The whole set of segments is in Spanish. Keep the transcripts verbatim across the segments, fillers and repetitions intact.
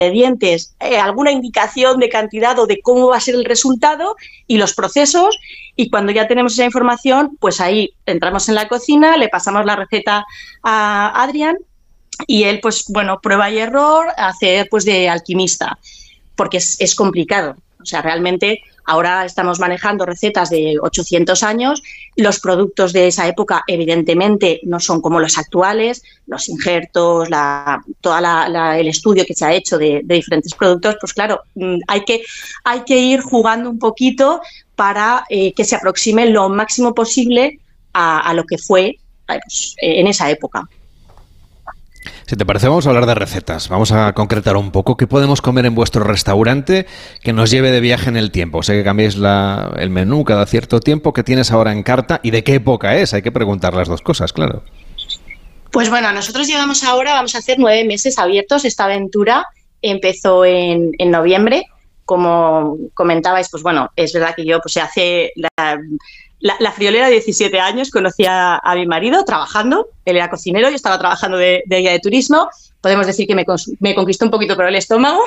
ingredientes, eh, alguna indicación de cantidad o de cómo va a ser el resultado y los procesos, y cuando ya tenemos esa información, pues ahí entramos en la cocina, le pasamos la receta a Adrián y él, pues bueno, prueba y error, hace pues de alquimista, porque es, es complicado. O sea, realmente ahora estamos manejando recetas de ochocientos años, los productos de esa época evidentemente no son como los actuales, los injertos, la, toda la, la, el estudio que se ha hecho de, de diferentes productos, pues claro, hay que, hay que ir jugando un poquito para eh, que se aproxime lo máximo posible a, a lo que fue pues, en esa época. Si te parece, vamos a hablar de recetas. Vamos a concretar un poco qué podemos comer en vuestro restaurante que nos lleve de viaje en el tiempo. Sé que cambiáis la, el menú cada cierto tiempo. ¿Qué tienes ahora en carta y de qué época es? Hay que preguntar las dos cosas, claro. Pues bueno, nosotros llevamos ahora, vamos a hacer nueve meses abiertos. Esta aventura empezó en, en noviembre. Como comentabais, pues bueno, es verdad que yo pues hace la, la, la friolera de diecisiete años conocí a, a mi marido trabajando, él era cocinero, yo estaba trabajando de, de guía de turismo, podemos decir que me, me conquistó un poquito por el estómago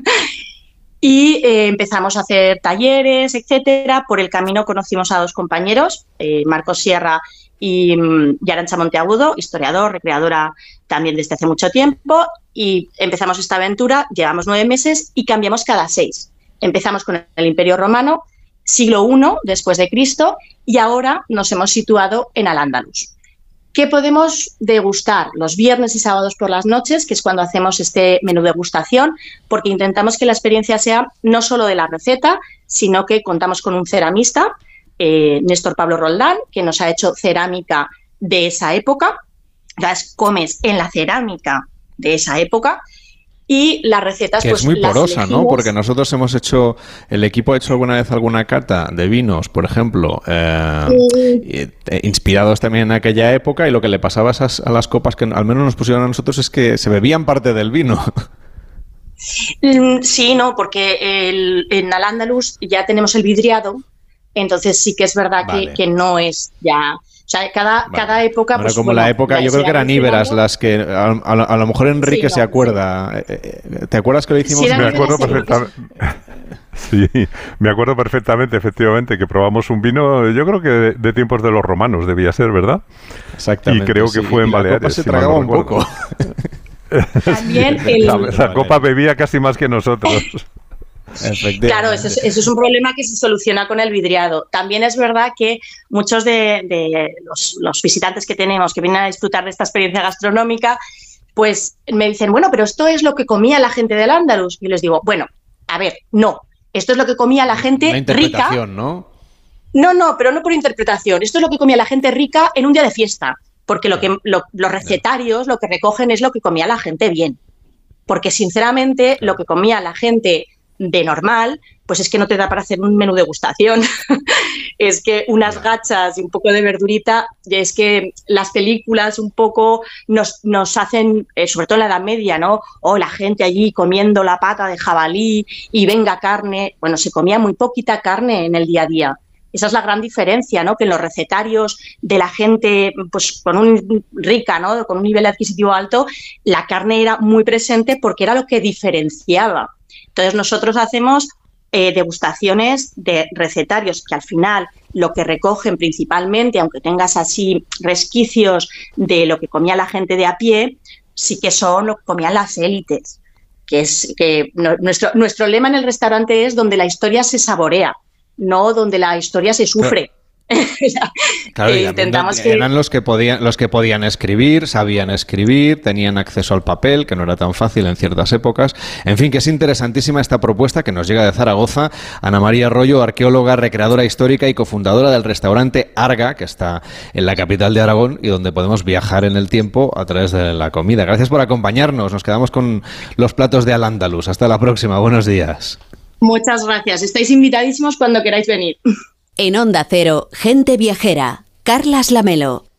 y eh, empezamos a hacer talleres, etcétera. Por el camino conocimos a dos compañeros, eh, Marcos Sierra y, y Arantxa Monteagudo, historiador, recreadora también desde hace mucho tiempo, y empezamos esta aventura, llevamos nueve meses y cambiamos cada seis. Empezamos con el Imperio Romano, siglo primero después de Cristo, y ahora nos hemos situado en Al-Ándalus. ¿Qué podemos degustar los viernes y sábados por las noches, que es cuando hacemos este menú degustación? Porque intentamos que la experiencia sea no solo de la receta, sino que contamos con un ceramista, eh, Néstor Pablo Roldán, que nos ha hecho cerámica de esa época. Las comes en la cerámica de esa época. Y las recetas, que pues, es muy porosa, elegimos, ¿no? Porque nosotros hemos hecho, el equipo ha hecho alguna vez alguna cata de vinos, por ejemplo, eh, mm. inspirados también en aquella época, y lo que le pasaba a, esas, a las copas que al menos nos pusieron a nosotros es que se bebían parte del vino. Sí, no, porque el, en Al-Ándalus ya tenemos el vidriado, entonces sí que es verdad vale. que, que no es ya... O sea, cada, vale. cada época... Bueno, pues, como bueno, la época, yo creo que eran íberas las que... A, a, a lo mejor Enrique sí, no, se acuerda. Sí. ¿Te acuerdas que lo hicimos? Sí, me acuerdo perfectamente. Sí, me acuerdo perfectamente, efectivamente, que probamos un vino, yo creo que de, de tiempos de los romanos debía ser, ¿verdad? Exactamente. Y creo que sí. fue en y Baleares. La copa se tragaba un poco. También el... La, la copa bebía casi más que nosotros. Claro, eso es, eso es un problema que se soluciona con el vidriado. También es verdad que muchos de, de los, los visitantes que tenemos que vienen a disfrutar de esta experiencia gastronómica, pues me dicen, bueno, pero esto es lo que comía la gente del Al-Ándalus. Y les digo, bueno, a ver, no, esto es lo que comía la gente Una interpretación, rica. ¿no? No, no, pero no por interpretación. Esto es lo que comía la gente rica en un día de fiesta, porque lo que lo, los recetarios lo que recogen es lo que comía la gente bien. Porque sinceramente lo que comía la gente de normal, pues es que no te da para hacer un menú degustación. Es que unas gachas y un poco de verdurita, y es que las películas un poco nos, nos hacen, eh, sobre todo en la Edad Media, ¿no? O la gente allí comiendo la pata de jabalí y venga carne. Bueno, se comía muy poquita carne en el día a día. Esa es la gran diferencia, ¿no? Que en los recetarios de la gente pues con un rica, ¿no? Con un nivel adquisitivo alto, la carne era muy presente porque era lo que diferenciaba. Entonces nosotros hacemos eh, degustaciones de recetarios que al final lo que recogen principalmente, aunque tengas así resquicios de lo que comía la gente de a pie, sí que son lo que comían las élites. Que es que no, nuestro, nuestro lema en el restaurante es donde la historia se saborea, no donde la historia se sufre. Claro. Claro, y intentamos que... Eran los que podían, los que podían escribir, sabían escribir, tenían acceso al papel, que no era tan fácil en ciertas épocas. En fin, que es interesantísima esta propuesta que nos llega de Zaragoza. Ana María Arroyo, arqueóloga, recreadora histórica y cofundadora del restaurante Arga, que está en la capital de Aragón y donde podemos viajar en el tiempo a través de la comida. Gracias por acompañarnos. Nos quedamos con los platos de Al-Ándalus. Hasta la próxima. Buenos días. Muchas gracias. Estáis invitadísimos cuando queráis venir. En Onda Cero, Gente Viajera, Carlas Lamelo.